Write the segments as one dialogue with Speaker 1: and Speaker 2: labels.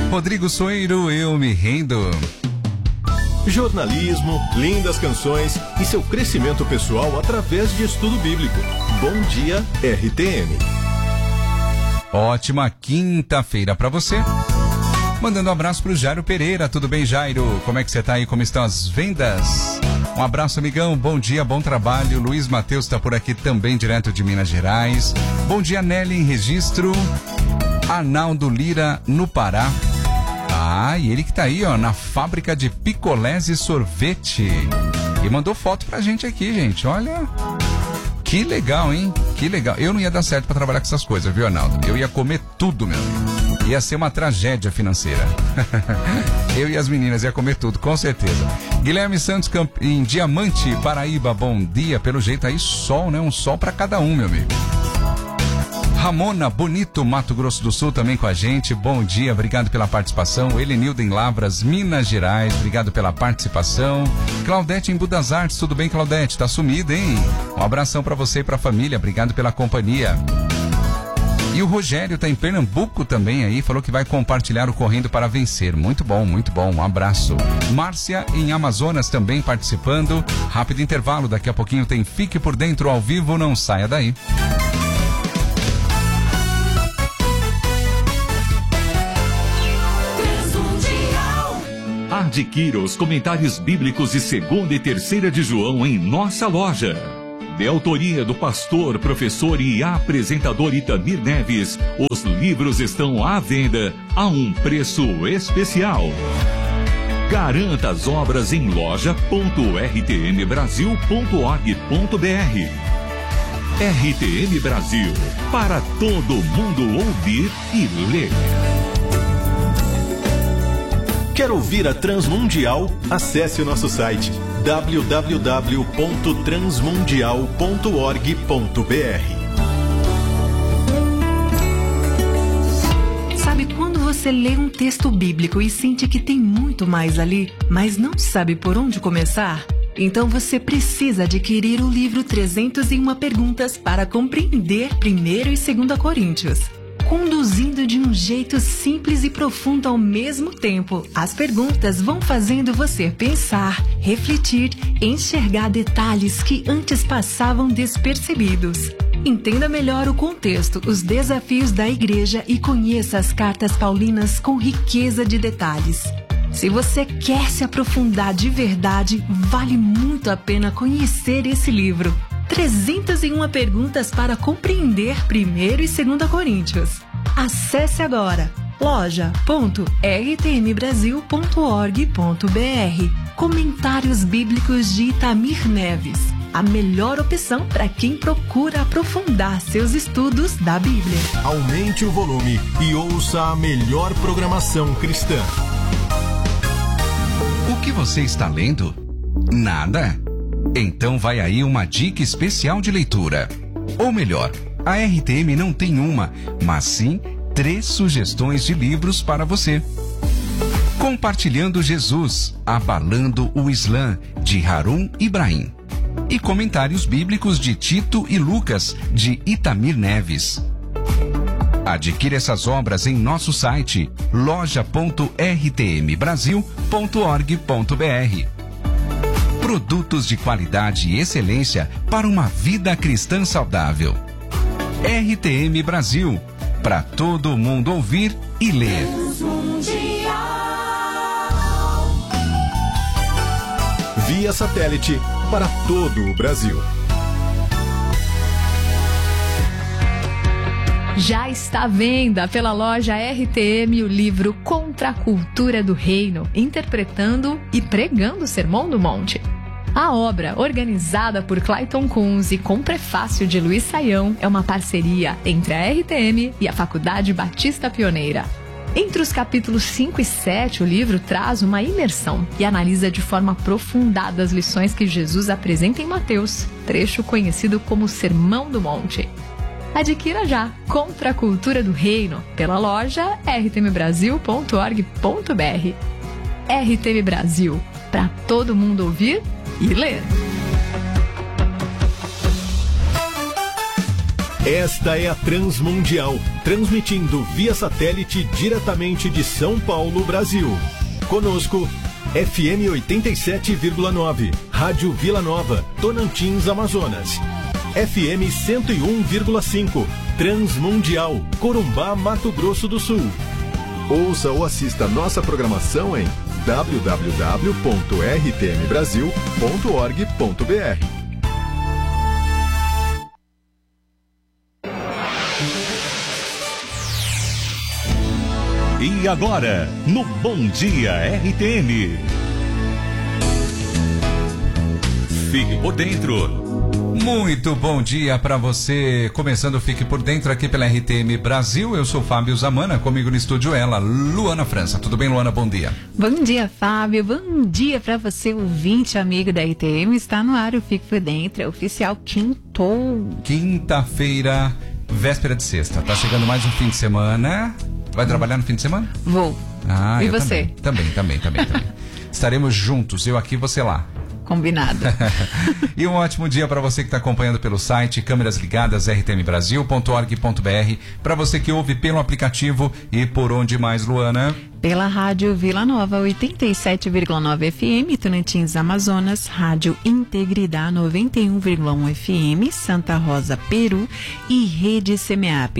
Speaker 1: Rodrigo Soeiro, eu me rendo.
Speaker 2: Jornalismo, lindas canções e seu crescimento pessoal através de estudo bíblico. Bom dia, RTM.
Speaker 1: Ótima quinta-feira pra você. Mandando um abraço pro Jairo Pereira. Tudo bem, Jairo? Como é que você tá aí? Como estão as vendas? Um abraço, amigão. Bom dia, bom trabalho. Luiz Matheus está por aqui também, direto de Minas Gerais. Bom dia, Nelly em Registro. Arnaldo Lira, no Pará. Ah, e ele que tá aí, ó, na fábrica de picolés e sorvete. E mandou foto pra gente aqui, gente. Olha, que legal, hein? Que legal. Eu não ia dar certo pra trabalhar com essas coisas, viu, Arnaldo? Eu ia comer tudo, meu amigo. Ia ser uma tragédia financeira. Eu e as meninas ia comer tudo, com certeza. Guilherme Santos em Diamante, Paraíba. Bom dia. Pelo jeito aí, sol, né? Um sol pra cada um, meu amigo. Ramona Bonito, Mato Grosso do Sul, também com a gente. Bom dia, obrigado pela participação. Helenilda em Lavras, Minas Gerais, obrigado pela participação. Claudete em Budas Artes, tudo bem, Claudete? Tá sumida, hein? Um abração pra você e pra família, obrigado pela companhia. E o Rogério tá em Pernambuco também aí, falou que vai compartilhar o Correndo para Vencer. Muito bom, um abraço. Márcia em Amazonas também participando. Rápido intervalo, daqui a pouquinho tem Fique por Dentro ao vivo, não saia daí.
Speaker 3: Adquira os comentários bíblicos de 2ª e 3ª de João em nossa loja. De autoria do pastor, professor e apresentador Itamir Neves, os livros estão à venda a um preço especial. Garanta as obras em loja.rtmbrasil.org.br. RTM Brasil, para todo mundo ouvir e ler.
Speaker 2: Quer ouvir a Transmundial? Acesse o nosso site www.transmundial.org.br.
Speaker 4: Sabe quando você lê um texto bíblico e sente que tem muito mais ali, mas não sabe por onde começar? Então você precisa adquirir o livro 301 Perguntas para compreender 1º e 2ª Coríntios. Conduzindo de um jeito simples e profundo ao mesmo tempo. As perguntas vão fazendo você pensar, refletir, enxergar detalhes que antes passavam despercebidos. Entenda melhor o contexto, os desafios da igreja e conheça as cartas paulinas com riqueza de detalhes. Se você quer se aprofundar de verdade, vale muito a pena conhecer esse livro. 301 Perguntas para compreender 1º e 2ª Coríntios. Acesse agora loja.rtmbrasil.org.br. Comentários bíblicos de Itamir Neves. A melhor opção para quem procura aprofundar seus estudos da Bíblia.
Speaker 2: Aumente o volume e ouça a melhor programação cristã.
Speaker 1: O que você está lendo? Nada? Então vai aí uma dica especial de leitura. Ou melhor, a RTM não tem uma, mas sim 3 sugestões de livros para você. Compartilhando Jesus, Abalando o Islã, de Harun Ibrahim. E Comentários Bíblicos de Tito e Lucas, de Itamir Neves. Adquira essas obras em nosso site loja.rtmbrasil.org.br. Produtos de qualidade e excelência para uma vida cristã saudável. RTM Brasil, para todo mundo ouvir e ler.
Speaker 2: Via satélite para todo o Brasil.
Speaker 5: Já está à venda pela loja RTM o livro Contra a Cultura do Reino, interpretando e pregando o Sermão do Monte. A obra, organizada por Clayton Kunz e com prefácio de Luiz Saião, é uma parceria entre a RTM e a Faculdade Batista Pioneira. Entre os capítulos 5 e 7, o livro traz uma imersão e analisa de forma aprofundada as lições que Jesus apresenta em Mateus, trecho conhecido como Sermão do Monte. Adquira já Contra a Cultura do Reino pela loja rtmbrasil.org.br. RTM Brasil, para todo mundo ouvir e ler.
Speaker 2: Esta é a Transmundial, transmitindo via satélite diretamente de São Paulo, Brasil. Conosco, FM 87,9, Rádio Vila Nova, Tocantins, Amazonas. FM 101,5, Transmundial, Corumbá, Mato Grosso do Sul.
Speaker 6: Ouça ou assista nossa programação em www.rtmbrasil.org.br.
Speaker 3: E agora, no Bom Dia RTM. Fique por dentro.
Speaker 1: Muito bom dia para você. Começando o Fique por Dentro aqui pela RTM Brasil. Eu sou Fábio Zamana, comigo no estúdio ela, Luana França. Tudo bem, Luana? Bom dia.
Speaker 7: Bom dia, Fábio. Bom dia para você, ouvinte amigo da RTM. Está no ar o Fique por Dentro, é oficial quintou.
Speaker 1: Quinta-feira, véspera de sexta. Tá chegando mais um fim de semana. Vai trabalhar no fim de semana?
Speaker 7: Vou.
Speaker 1: Ah,
Speaker 7: e
Speaker 1: eu
Speaker 7: você?
Speaker 1: Também. Estaremos juntos, eu aqui, você lá.
Speaker 7: Combinado.
Speaker 1: E um ótimo dia para você que está acompanhando pelo site câmeras ligadas rtmbrasil.org.br, para você que ouve pelo aplicativo e por onde mais, Luana?
Speaker 7: Pela Rádio Vila Nova 87,9 FM, Tocantins, Amazonas, Rádio Integridade 91,1 FM, Santa Rosa, Peru e Rede Semeap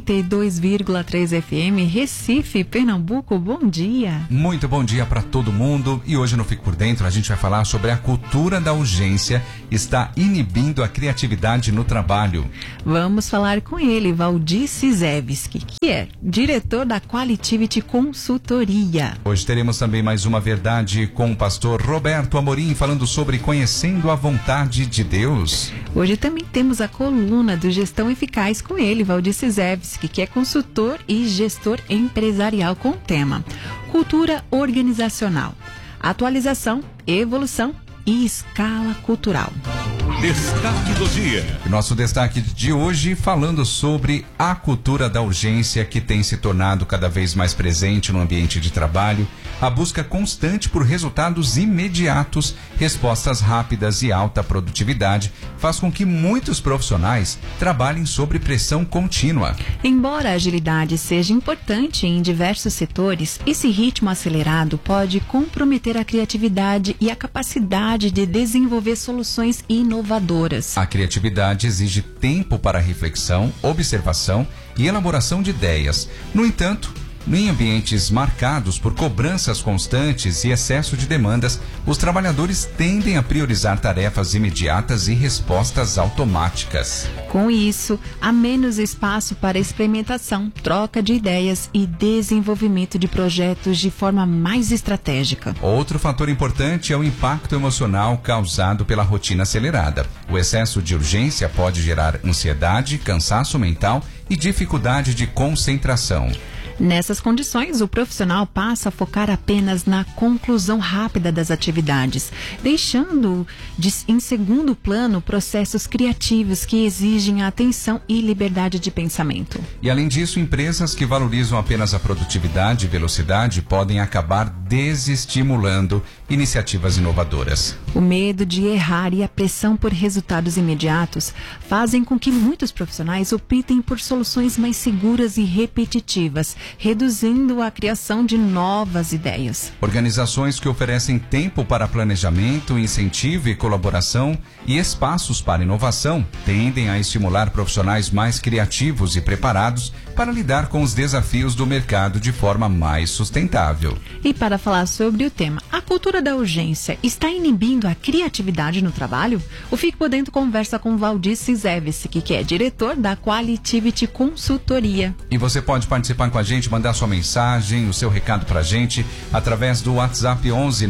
Speaker 7: 92,3 FM, Recife, Pernambuco. Bom dia.
Speaker 1: Muito bom dia para todo mundo. E hoje no Fique por Dentro a gente vai falar sobre a cultura da urgência está inibindo a criatividade no trabalho.
Speaker 7: Vamos falar com ele, Valdir Cizevski, que é diretor da Qualitivity Consultoria.
Speaker 1: Hoje teremos também mais uma verdade com o pastor Roberto Amorim, falando sobre conhecendo a vontade de Deus.
Speaker 7: Hoje também temos a coluna do Gestão Eficaz com ele, Valdir Cizevski, que é consultor e gestor empresarial com o tema Cultura Organizacional, Atualização, Evolução e Escala Cultural.
Speaker 3: Destaque do dia.
Speaker 1: Nosso destaque de hoje falando sobre a cultura da urgência que tem se tornado cada vez mais presente no ambiente de trabalho, a busca constante por resultados imediatos, respostas rápidas e alta produtividade faz com que muitos profissionais trabalhem sob pressão contínua.
Speaker 7: Embora a agilidade seja importante em diversos setores, esse ritmo acelerado pode comprometer a criatividade e a capacidade de desenvolver soluções inovadoras.
Speaker 1: A criatividade exige tempo para reflexão, observação e elaboração de ideias. No entanto, em ambientes marcados por cobranças constantes e excesso de demandas, os trabalhadores tendem a priorizar tarefas imediatas e respostas automáticas.
Speaker 7: Com isso, há menos espaço para experimentação, troca de ideias e desenvolvimento de projetos de forma mais estratégica.
Speaker 1: Outro fator importante é o impacto emocional causado pela rotina acelerada. O excesso de urgência pode gerar ansiedade, cansaço mental e dificuldade de concentração.
Speaker 7: Nessas condições, o profissional passa a focar apenas na conclusão rápida das atividades, deixando em segundo plano processos criativos que exigem atenção e liberdade de pensamento.
Speaker 1: E além disso, empresas que valorizam apenas a produtividade e velocidade podem acabar desestimulando iniciativas inovadoras.
Speaker 7: O medo de errar e a pressão por resultados imediatos fazem com que muitos profissionais optem por soluções mais seguras e repetitivas, reduzindo a criação de novas ideias.
Speaker 1: Organizações que oferecem tempo para planejamento, incentivo e colaboração e espaços para inovação tendem a estimular profissionais mais criativos e preparados para lidar com os desafios do mercado de forma mais sustentável.
Speaker 7: E para falar sobre o tema, a cultura da urgência está inibindo a criatividade no trabalho? O Fique por Dentro conversa com Valdir Cizevski, que é diretor da Qualitivity Consultoria.
Speaker 1: E você pode participar com a gente, mandar sua mensagem, o seu recado pra gente, através do WhatsApp 11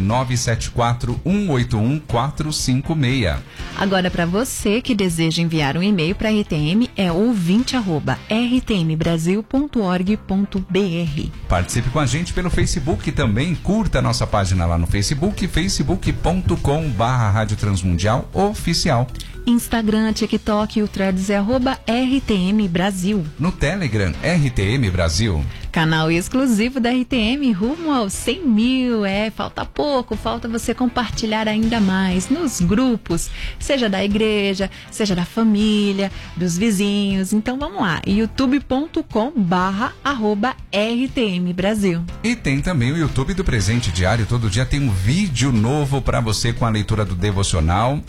Speaker 1: 974 181 456.
Speaker 7: Agora, para você que deseja enviar um e-mail para a RTM, é ouvinte@rtmbrasil.org.br.
Speaker 1: Participe com a gente pelo Facebook também, curta a nossa página lá no Facebook, facebook.com/Rádio Transmundial Oficial.
Speaker 7: Instagram, TikTok e o Threads é @RTM Brasil.
Speaker 1: No Telegram, RTM Brasil.
Speaker 7: Canal exclusivo da RTM rumo aos 100 mil. Falta pouco, falta você compartilhar ainda mais nos grupos, seja da igreja, seja da família, dos vizinhos. Então vamos lá, youtube.com/@RTM Brasil.
Speaker 1: E tem também o YouTube do Presente Diário. Todo dia tem um vídeo novo para você com a leitura do devocional.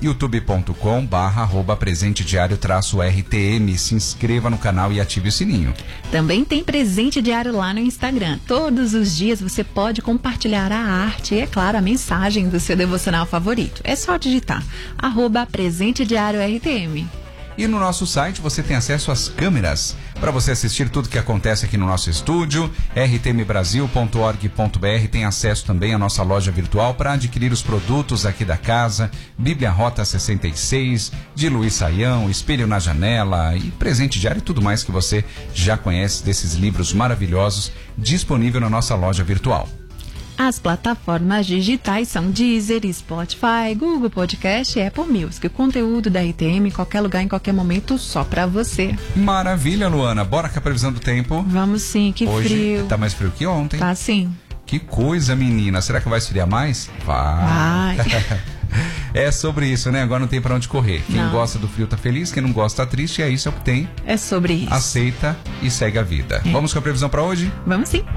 Speaker 1: youtube.com/presentediario-RTM. Se inscreva no canal e ative o sininho.
Speaker 7: Também tem Presente Diário lá no Instagram. Todos os dias você pode compartilhar a arte e, é claro, a mensagem do seu devocional favorito. É só digitar @Presente Diário RTM.
Speaker 1: E no nosso site você tem acesso às câmeras para você assistir tudo que acontece aqui no nosso estúdio. rtmbrasil.org.br tem acesso também à nossa loja virtual para adquirir os produtos aqui da casa. Bíblia Rota 66, de Luiz Saião, Espelho na Janela e Presente Diário e tudo mais que você já conhece desses livros maravilhosos, disponível na nossa loja virtual.
Speaker 7: As plataformas digitais são Deezer, Spotify, Google Podcast e Apple Music. O conteúdo da RTM em qualquer lugar, em qualquer momento, só pra você.
Speaker 1: Maravilha, Luana. Bora com a previsão do tempo?
Speaker 7: Vamos sim, que
Speaker 1: hoje
Speaker 7: frio.
Speaker 1: Tá mais frio que ontem.
Speaker 7: Tá sim.
Speaker 1: Que coisa, menina. Será que vai esfriar mais? Vai. É sobre isso, né? Agora não tem pra onde correr. Quem gosta do frio tá feliz, quem não gosta tá triste, é isso, é o que tem.
Speaker 7: É sobre isso.
Speaker 1: Aceita e segue a vida. Vamos com a previsão pra hoje?
Speaker 7: Vamos sim.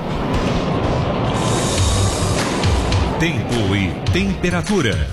Speaker 3: Tempo e temperatura.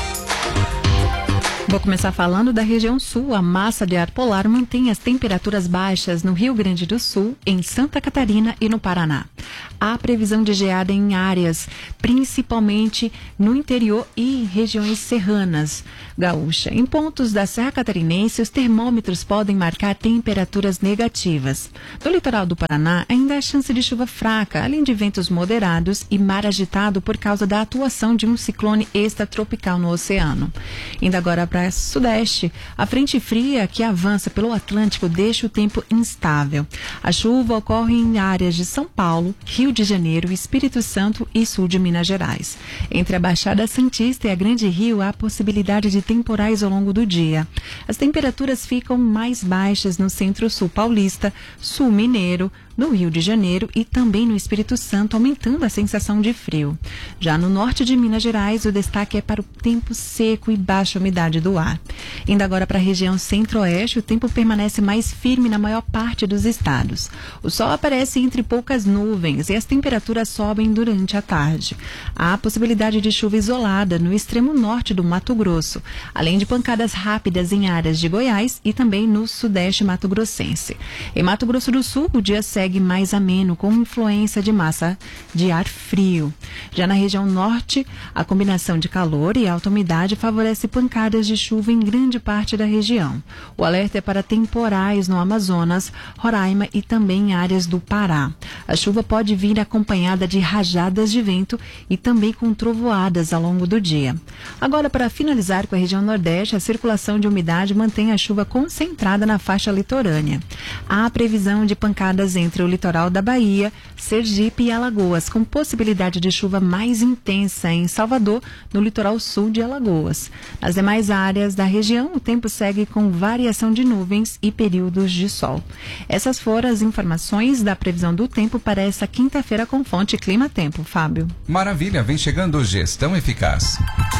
Speaker 7: Vou começar falando da região sul. A massa de ar polar mantém as temperaturas baixas no Rio Grande do Sul, em Santa Catarina e no Paraná. Há previsão de geada em áreas, principalmente no interior e regiões serranas gaúcha. Em pontos da Serra Catarinense, os termômetros podem marcar temperaturas negativas. No litoral do Paraná, ainda há chance de chuva fraca, além de ventos moderados e mar agitado por causa da atuação de um ciclone extratropical no oceano. Indo agora para sudeste, a frente fria que avança pelo Atlântico deixa o tempo instável. A chuva ocorre em áreas de São Paulo, Rio de Janeiro, Espírito Santo e sul de Minas Gerais. Entre a Baixada Santista e a Grande Rio, há possibilidade de temporais ao longo do dia. As temperaturas ficam mais baixas no centro-sul paulista, sul mineiro, no Rio de Janeiro e também no Espírito Santo, aumentando a sensação de frio. Já no norte de Minas Gerais, o destaque é para o tempo seco e baixa umidade do ar. Indo agora para a região centro-oeste, o tempo permanece mais firme na maior parte dos estados. O sol aparece entre poucas nuvens e as temperaturas sobem durante a tarde. Há possibilidade de chuva isolada no extremo norte do Mato Grosso, além de pancadas rápidas em áreas de Goiás e também no sudeste mato-grossense. Em Mato Grosso do Sul, o dia segue mais ameno, com influência de massa de ar frio. Já na região norte, a combinação de calor e alta umidade favorece pancadas de chuva em grande parte da região. O alerta é para temporais no Amazonas, Roraima e também em áreas do Pará. A chuva pode vir acompanhada de rajadas de vento e também com trovoadas ao longo do dia. Agora, para finalizar com a região nordeste, a circulação de umidade mantém a chuva concentrada na faixa litorânea. Há previsão de pancadas entre o litoral da Bahia, Sergipe e Alagoas, com possibilidade de chuva mais intensa em Salvador, no litoral sul de Alagoas. Nas demais áreas da região, o tempo segue com variação de nuvens e períodos de sol. Essas foram as informações da previsão do tempo para essa quinta-feira com fonte Clima Tempo. Fábio.
Speaker 1: Maravilha, vem chegando Gestão Eficaz.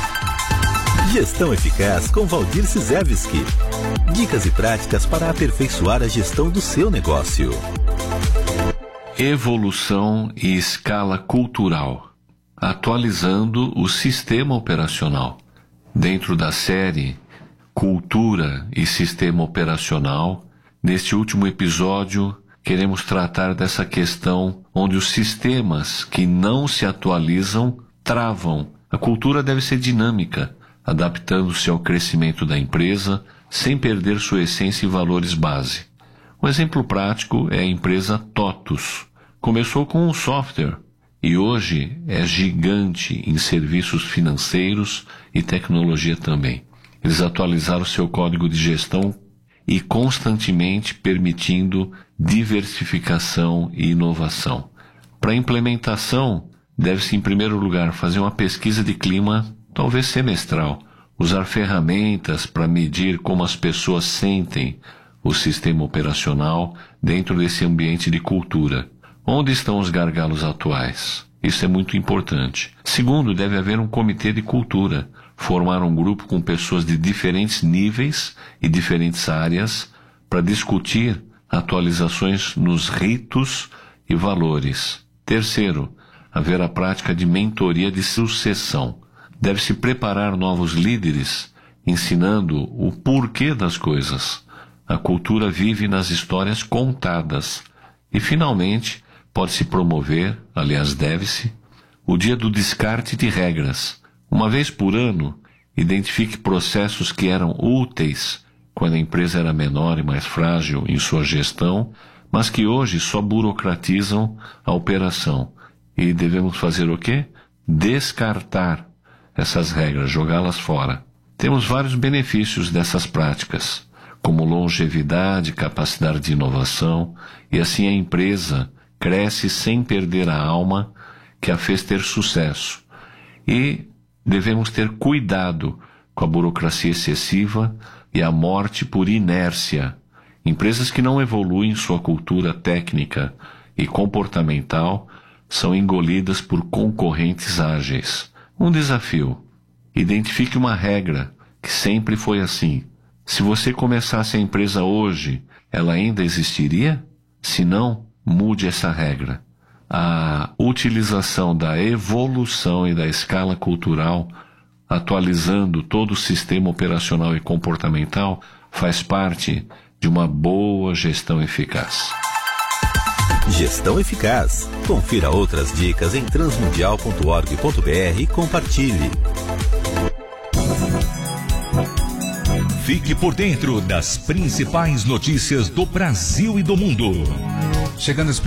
Speaker 2: Gestão Eficaz com Valdir Cizevski. Dicas e práticas para aperfeiçoar a gestão do seu negócio.
Speaker 8: Evolução e escala cultural, atualizando o sistema operacional. Dentro da série Cultura e Sistema Operacional, neste último episódio, queremos tratar dessa questão onde os sistemas que não se atualizam travam. A cultura deve ser dinâmica, adaptando-se ao crescimento da empresa, sem perder sua essência e valores base. Um exemplo prático é a empresa TOTUS. Começou com um software e hoje é gigante em serviços financeiros e tecnologia também. Eles atualizaram seu código de gestão e constantemente permitindo diversificação e inovação. Para a implementação, deve-se em primeiro lugar fazer uma pesquisa de clima, talvez semestral, usar ferramentas para medir como as pessoas sentem o sistema operacional dentro desse ambiente de cultura. Onde estão os gargalos atuais? Isso é muito importante. Segundo, deve haver um comitê de cultura, formar um grupo com pessoas de diferentes níveis e diferentes áreas para discutir atualizações nos ritos e valores. Terceiro, haver a prática de mentoria de sucessão. Deve-se preparar novos líderes, ensinando o porquê das coisas. A cultura vive nas histórias contadas. E, finalmente, pode-se promover, aliás deve-se, o dia do descarte de regras. Uma vez por ano, identifique processos que eram úteis quando a empresa era menor e mais frágil em sua gestão, mas que hoje só burocratizam a operação. E devemos fazer o quê? Descartar essas regras, jogá-las fora. Temos vários benefícios dessas práticas, como longevidade, capacidade de inovação, e assim a empresa cresce sem perder a alma que a fez ter sucesso. E devemos ter cuidado com a burocracia excessiva e a morte por inércia. Empresas que não evoluem sua cultura técnica e comportamental são engolidas por concorrentes ágeis. Um desafio: identifique uma regra que sempre foi assim. Se você começasse a empresa hoje, ela ainda existiria? Se não, mude essa regra. A utilização da evolução e da escala cultural, atualizando todo o sistema operacional e comportamental, faz parte de uma boa gestão eficaz.
Speaker 2: Gestão eficaz. Confira outras dicas em transmundial.org.br e compartilhe.
Speaker 3: Fique por dentro das principais notícias do Brasil e do mundo.
Speaker 1: Chegando